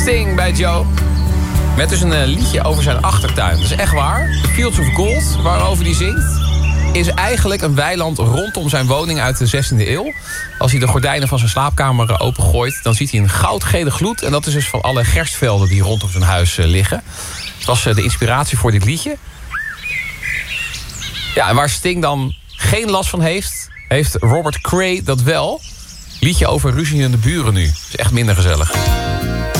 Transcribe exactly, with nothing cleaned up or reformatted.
Sting bij Joe. Met dus een uh, liedje over zijn achtertuin. Dat is echt waar. Fields of Gold, waarover hij zingt, is eigenlijk een weiland rondom zijn woning uit de zestiende eeuw. Als hij de gordijnen van zijn slaapkamer opengooit, dan ziet hij een goudgele gloed. En dat is dus van alle gerstvelden die rondom zijn huis uh, liggen. Het was uh, de inspiratie voor dit liedje. Ja, en waar Sting dan geen last van heeft, heeft Robert Cray dat wel. Liedje over ruziende buren nu. Is echt minder gezellig.